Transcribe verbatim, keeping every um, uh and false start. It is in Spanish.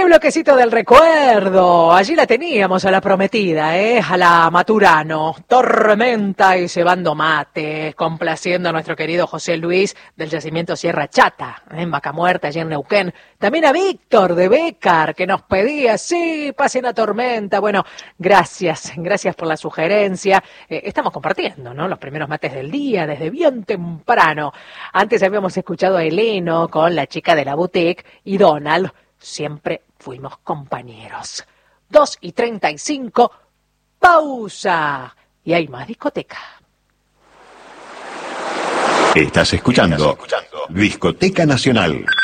¡Qué bloquecito del recuerdo! Allí la teníamos a la prometida, ¿eh? A la Maturano, Tormenta y cebando mate, complaciendo a nuestro querido José Luis del yacimiento Sierra Chata, ¿eh? En Vaca Muerta, allí en Neuquén. También a Víctor de Bécar, que nos pedía, sí, pasen a Tormenta. Bueno, gracias, gracias por la sugerencia. Eh, estamos compartiendo, ¿no? Los primeros mates del día, desde bien temprano. Antes habíamos escuchado a Heleno con La chica de la boutique y Donald. Siempre fuimos compañeros. Dos y treinta y cinco, pausa. Y hay más discoteca. Estás escuchando, Estás escuchando Discoteca Nacional.